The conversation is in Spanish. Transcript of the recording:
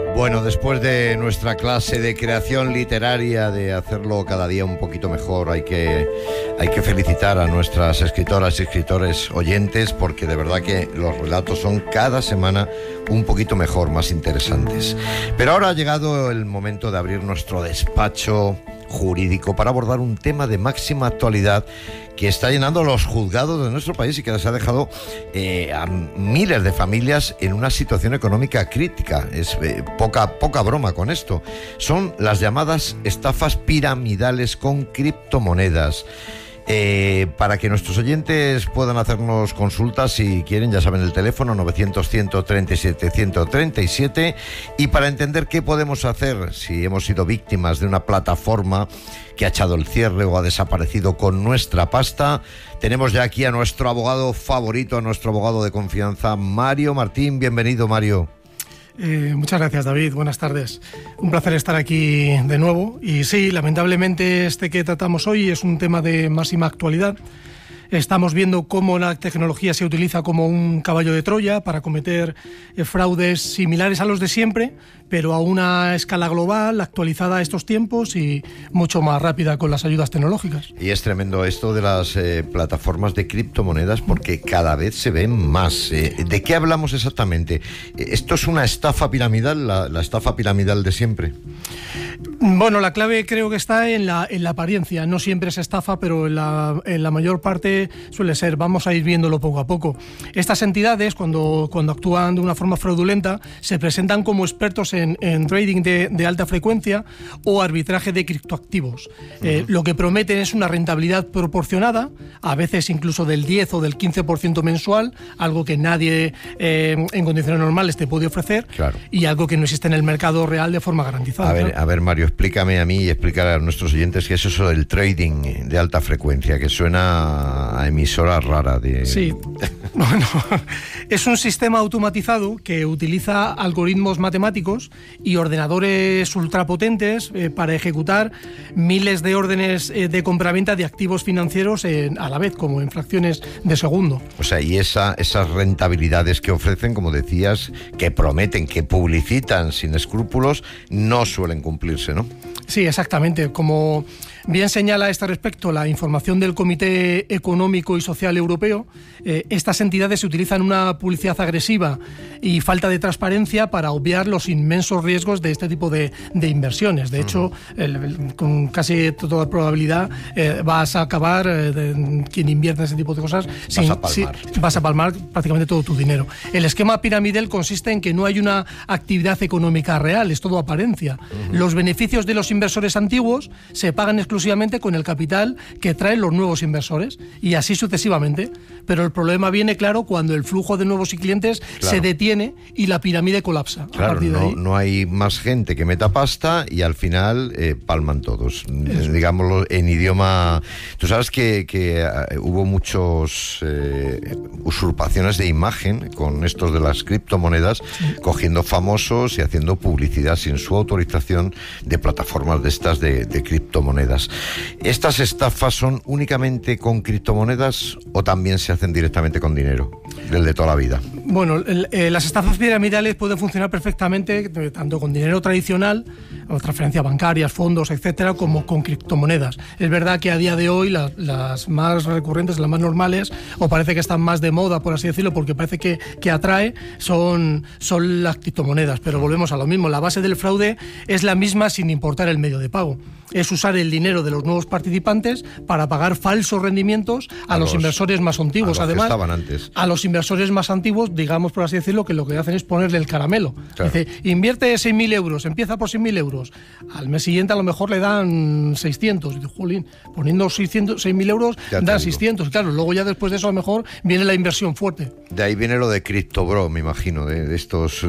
Bueno, después de nuestra clase de creación literaria, de hacerlo cada día un poquito mejor, hay que felicitar a nuestras escritoras y escritores oyentes, porque de verdad que los relatos son cada semana un poquito mejor, más interesantes. Pero ahora ha llegado el momento de abrir nuestro despacho jurídico para abordar un tema de máxima actualidad que está llenando los juzgados de nuestro país y que les ha dejado a miles de familias en una situación económica crítica. Es poca broma con esto. Son las llamadas estafas piramidales con criptomonedas. Para que nuestros oyentes puedan hacernos consultas, si quieren, ya saben el teléfono 900-137-137, y para entender qué podemos hacer si hemos sido víctimas de una plataforma que ha echado el cierre o ha desaparecido con nuestra pasta, tenemos ya aquí a nuestro abogado favorito, a nuestro abogado de confianza, Mario Martín. Bienvenido, Mario. Muchas gracias, David. Buenas tardes. Un placer estar aquí de nuevo. Y sí, lamentablemente este que tratamos hoy es un tema de máxima actualidad. Estamos viendo cómo la tecnología se utiliza como un caballo de Troya para cometer fraudes similares a los de siempre, pero a una escala global, actualizada a estos tiempos y mucho más rápida con las ayudas tecnológicas. Y es tremendo esto de las plataformas de criptomonedas, porque cada vez se ven más. ¿De qué hablamos exactamente? ¿Esto es una estafa piramidal, la estafa piramidal de siempre? Bueno, la clave creo que está en la apariencia. No siempre es estafa, pero en la mayor parte suele ser. Vamos a ir viéndolo poco a poco. Estas entidades, cuando actúan de una forma fraudulenta, se presentan como expertos en trading de alta frecuencia o arbitraje de criptoactivos. Lo que prometen es una rentabilidad proporcionada, a veces incluso del 10 o del 15% mensual, algo que nadie en condiciones normales te puede ofrecer, claro, y algo que no existe en el mercado real de forma garantizada. A ver, Mario, explícame a mí y explícale a nuestros oyentes qué es eso del trading de alta frecuencia, que suena a emisora rara. Sí, bueno, es un sistema automatizado que utiliza algoritmos matemáticos y ordenadores ultrapotentes para ejecutar miles de órdenes de compraventa de activos financieros a la vez, como en fracciones de segundo. O sea, y esas rentabilidades que ofrecen, como decías, que prometen, que publicitan sin escrúpulos, no suelen cumplirse, ¿no? Sí, exactamente. Como bien señala a este respecto la información del Comité Económico y Social Europeo, estas entidades utilizan una publicidad agresiva y falta de transparencia para obviar los inmensos riesgos de este tipo de inversiones. De hecho, con casi toda probabilidad vas a acabar, quien invierte en ese tipo de cosas, vas a palmar prácticamente todo tu dinero. El esquema piramidal consiste en que no hay una actividad económica real, es todo apariencia. Los beneficios de los inversores antiguos se pagan exclusivamente con el capital que traen los nuevos inversores, y así sucesivamente. Pero el problema viene, claro, cuando el flujo de nuevos clientes se detiene y la pirámide colapsa. Claro, no hay más gente que meta pasta y al final palman todos. Digámoslo en idioma... Tú sabes que hubo muchos usurpaciones de imagen con estos de las criptomonedas, cogiendo famosos y haciendo publicidad sin su autorización de plataformas de estas de criptomonedas. ¿Estas estafas son únicamente con criptomonedas o también se hacen directamente con dinero, del de toda la vida? Bueno, las estafas piramidales pueden funcionar perfectamente tanto con dinero tradicional, o transferencias bancarias, fondos, etcétera, como con criptomonedas. Es verdad que a día de hoy las más recurrentes, las más normales, o parece que están más de moda, por así decirlo, porque parece que atrae, son las criptomonedas. Pero volvemos a lo mismo. La base del fraude es la misma sin importar el medio de pago. Es usar el dinero de los nuevos participantes para pagar falsos rendimientos a los inversores más antiguos. Además, a los inversores más antiguos, digamos, por así decirlo, que lo que hacen es ponerle el caramelo. Claro. Dice, invierte 6.000 euros, empieza por 6.000 euros. Al mes siguiente a lo mejor le dan 600. Y dice, jolín, poniendo 6.000 euros dan 600. Claro, luego ya después de eso a lo mejor viene la inversión fuerte. De ahí viene lo de CryptoBro, me imagino, de estos